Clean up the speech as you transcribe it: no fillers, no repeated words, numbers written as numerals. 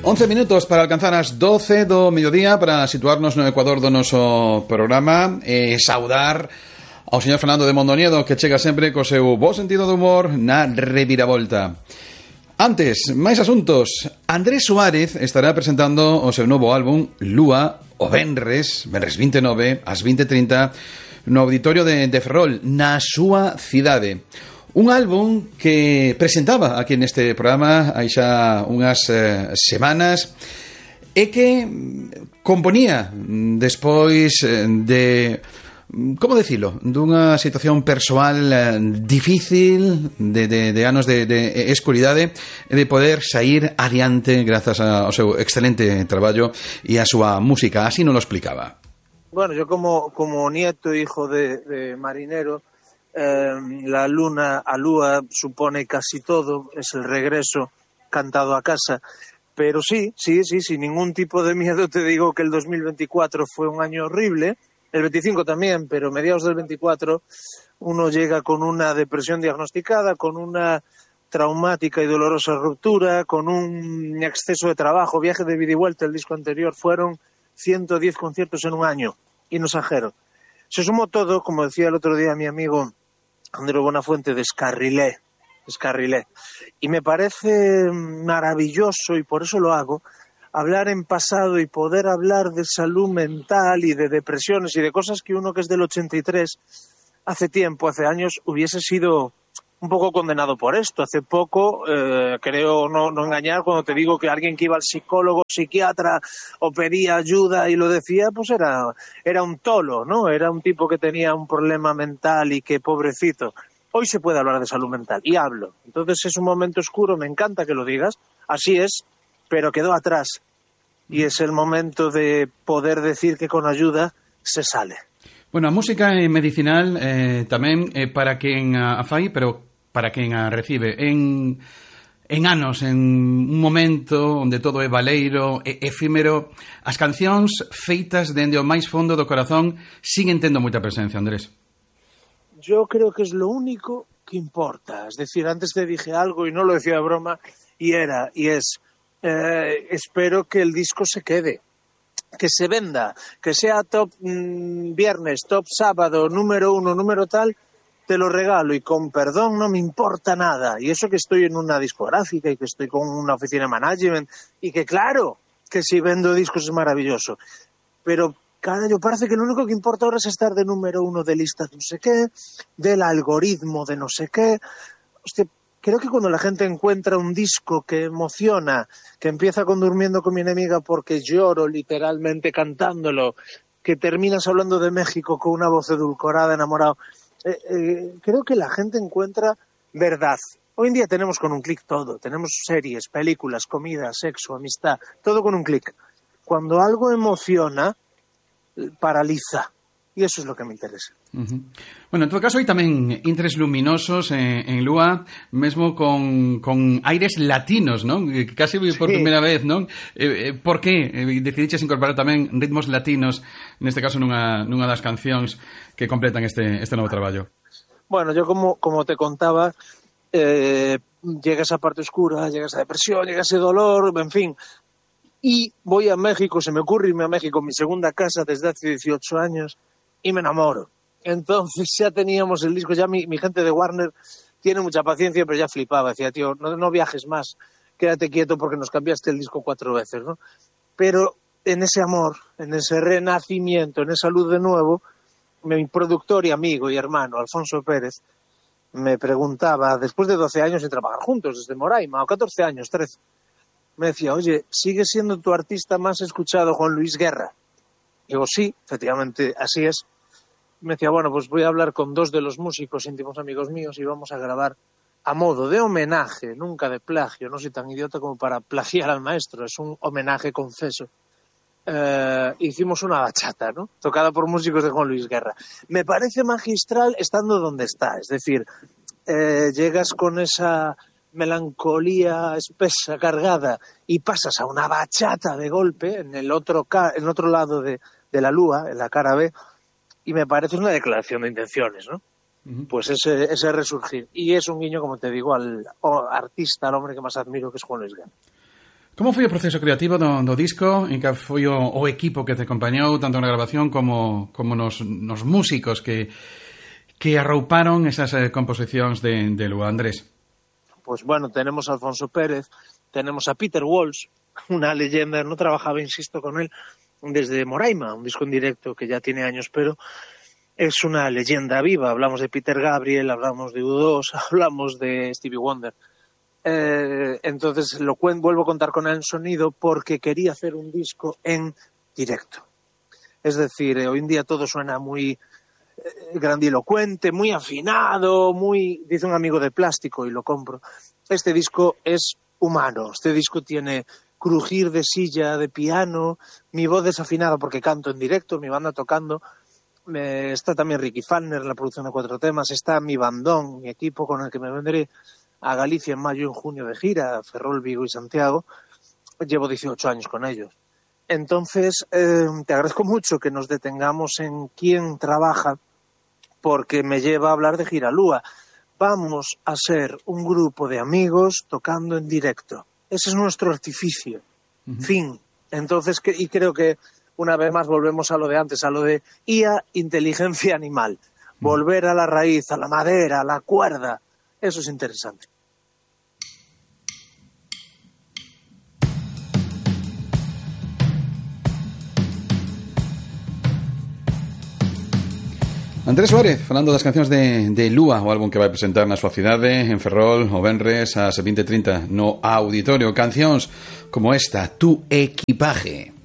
11 minutos para alcanzar as 12 do mediodía para situarnos no Ecuador do noso programa e saudar ao señor Fernando de Mondoñedo, que chega sempre co seu bo sentido de humor na reviravolta. Antes, máis asuntos. Andrés Suárez estará presentando o seu novo álbum Lúa o venres 29 ás 20:30 no auditorio de Ferrol, na súa cidade. Un álbum que presentaba aquí neste programa hai xa unhas semanas e que componía despois de, como decilo, dunha situación persoal difícil de anos de escuridade, de poder sair adiante grazas ao seu excelente traballo e a súa música. Así non lo explicaba. Bueno, yo como nieto, hijo de marinero, la lúa supone casi todo, es el regreso cantado a casa, pero sí, sin ningún tipo de miedo te digo que el 2024 fue un año horrible, el 25 también, pero mediados del 24 uno llega con una depresión diagnosticada, con una traumática y dolorosa ruptura, con un exceso de trabajo, viaje de ida y vuelta, el disco anterior fueron 110 conciertos en un año, y no exagero. Se sumó todo, como decía el otro día mi amigo Andreu Buenafuente, descarrilé. Y me parece maravilloso, y por eso lo hago, hablar en pasado y poder hablar de salud mental y de depresiones y de cosas que uno que es del 83, hace años, hubiese sido un poco condenado por esto. Hace poco, creo no engañar cuando te digo que alguien que iba al psicólogo, psiquiatra o pedía ayuda y lo decía, pues era un tolo, ¿no? Era un tipo que tenía un problema mental y que pobrecito. Hoy se puede hablar de salud mental y hablo. Entonces es un momento oscuro, me encanta que lo digas, así es, pero quedó atrás. Y es el momento de poder decir que con ayuda se sale. Bueno, a música medicinal tamén para quen a fai, pero para quen a recibe en anos, en un momento onde todo é baleiro, efímero, as cancións feitas dende o máis fondo do corazón siguen tendo moita presencia, Andrés. Yo creo que es lo único que importa. Es decir, antes te dije algo y no lo decía de broma, y es espero que el disco se quede, que se venda, que sea top viernes, top sábado, número 1, número tal, te lo regalo y con perdón no me importa nada. Y eso que estoy en una discográfica y que estoy con una oficina de management y que claro, que si vendo discos es maravilloso. Pero carajo, parece que lo único que importa ahora es estar de número 1 de listas no sé qué, del algoritmo de no sé qué. Hostia, creo que cuando la gente encuentra un disco que emociona, que empieza con Durmiendo con mi enemiga porque lloro literalmente cantándolo, que terminas hablando de México con una voz edulcorada, enamorado, creo que la gente encuentra verdad. Hoy en día tenemos con un clic todo, tenemos series, películas, comida, sexo, amistad, todo con un clic. Cuando algo emociona, paraliza. E iso é o que me interesa. Bueno, en todo caso hai tamén intres luminosos en Lúa, mesmo con aires latinos, non? Casi por primeira vez, non? Por que decidiches incorporar tamén ritmos latinos, neste caso nunha das cancións que completan este novo traballo? Bueno, yo como te contaba, llega esa parte oscura, llega esa depresión, llega ese dolor, en fin, y voy a México, se me ocurre irme a México, mi segunda casa desde hace 18 años, y me enamoro. Entonces ya teníamos el disco, ya mi gente de Warner tiene mucha paciencia, pero ya flipaba, decía, tío, no viajes más, quédate quieto porque nos cambiaste el disco 4 veces, ¿no? Pero en ese amor, en ese renacimiento, en esa luz de nuevo, mi productor y amigo y hermano, Alfonso Pérez, me preguntaba, después de 12 años de trabajar juntos, desde Moraima, o 14 años, 13, me decía, oye, ¿sigue siendo tu artista más escuchado Juan Luis Guerra? Digo, sí, efectivamente, así es. Me decía, bueno, pues voy a hablar con 2 de los músicos íntimos amigos míos y vamos a grabar a modo de homenaje, nunca de plagio, no soy tan idiota como para plagiar al maestro, es un homenaje confeso. Hicimos una bachata, ¿no? Tocada por músicos de Juan Luis Guerra. Me parece magistral estando donde está, es decir, llegas con esa melancolía espesa, cargada, y pasas a una bachata de golpe en el otro lado de la lúa, en la cara B, y me parece una declaración de intenciones, ¿no? Pues ese resurgir. Y es un guiño, como te digo, al artista, al hombre que más admiro, que es Juan Luis Guerra. Como foi o proceso creativo do disco? En que foi o equipo que te acompañou tanto na grabación como nos músicos que arrouparon esas composicións de Lúa, Andrés? Pues bueno, tenemos a Alfonso Pérez, tenemos a Peter Walsh, una leyenda. No trabajaba, insisto, con él desde Moraima, un disco en directo que ya tiene años, pero es una leyenda viva. Hablamos de Peter Gabriel, hablamos de U2, hablamos de Stevie Wonder. Entonces vuelvo a contar con él en sonido porque quería hacer un disco en directo. Es decir, hoy en día todo suena muy grandilocuente, muy afinado, dice un amigo, de plástico, y lo compro. Este disco es humano, este disco tiene crujir de silla, de piano, mi voz desafinada porque canto en directo, mi banda tocando, está también Ricky Fanner en la producción de 4 temas, está mi bandón, mi equipo con el que me vendré a Galicia en mayo y en junio de gira, Ferrol, Vigo y Santiago. Llevo 18 años con ellos. Entonces, te agradezco mucho que nos detengamos en quién trabaja, porque me lleva a hablar de Giralúa. Vamos a ser un grupo de amigos tocando en directo. Ese es nuestro artificio. Fin. Entonces, y creo que una vez más volvemos a lo de antes, a lo de IA, inteligencia animal. Volver a la raíz, a la madera, a la cuerda. Eso es interesante. Andrés Suárez, falando das cancións de Lúa, o álbum que vai presentar na súa cidade, en Ferrol, o venres ás 20:30 no Auditorio. Cancións como esta, Tu Equipaje.